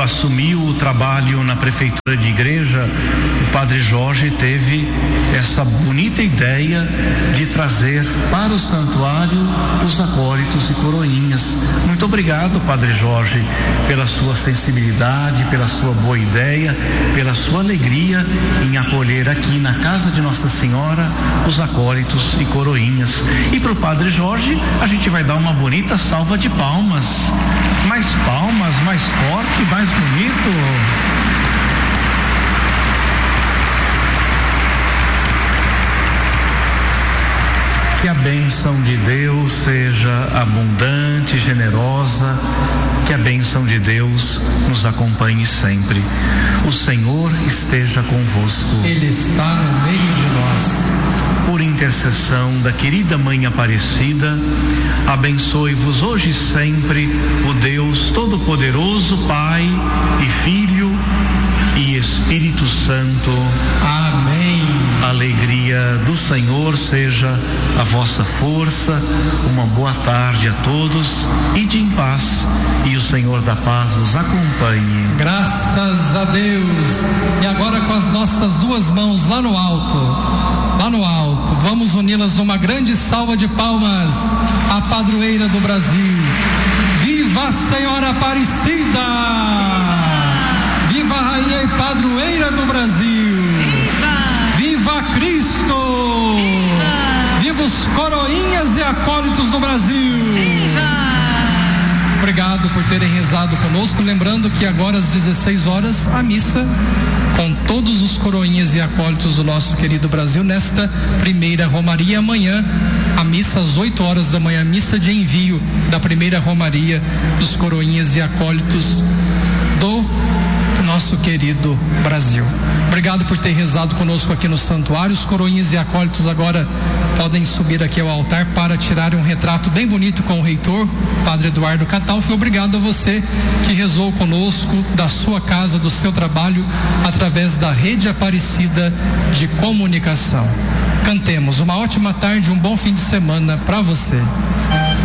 assumiu o trabalho na prefeitura de igreja, o Padre Jorge teve essa bonita ideia de trazer para o santuário os acólitos e coroinhas. Muito obrigado, Padre Jorge, pela sua sensibilidade, pela sua boa ideia, pela sua alegria em acolher aqui na casa de Nossa Senhora os acólitos e coroinhas. E para o Padre Jorge a gente vai dar uma bonita salva de palmas, mais forte, mais bonito. Que a bênção de Deus seja abundante, generosa, que a bênção de Deus nos acompanhe sempre. O Senhor esteja convosco. Ele está no meio de nós. Por intercessão da querida Mãe Aparecida, abençoe-vos hoje e sempre o Deus Todo-Poderoso, Pai e Filho e Espírito Santo. Amém. A alegria do Senhor seja a vossa força. Uma boa tarde a todos. Ide em paz e o Senhor da paz os acompanhe. Graças a Deus. E agora com as nossas duas mãos lá no alto, vamos uni-las numa grande salva de palmas à padroeira do Brasil. Viva a Senhora Aparecida! Viva a Rainha e Padroeira do Brasil! Viva Cristo! Viva os coroinhas e acólitos do Brasil! Obrigado por terem rezado conosco, lembrando que agora às 16 horas a missa com todos os coroinhas e acólitos do nosso querido Brasil nesta primeira romaria. Amanhã a missa às 8 horas da manhã, missa de envio da primeira romaria dos coroinhas e acólitos do nosso querido Brasil. Obrigado por ter rezado conosco aqui no santuário. Os coroinhas e acólitos agora podem subir aqui ao altar para tirarem um retrato bem bonito com o reitor, Padre Eduardo Catalfo. Obrigado a você que rezou conosco da sua casa, do seu trabalho, através da Rede Aparecida de Comunicação. Cantemos. Uma ótima tarde, um bom fim de semana para você.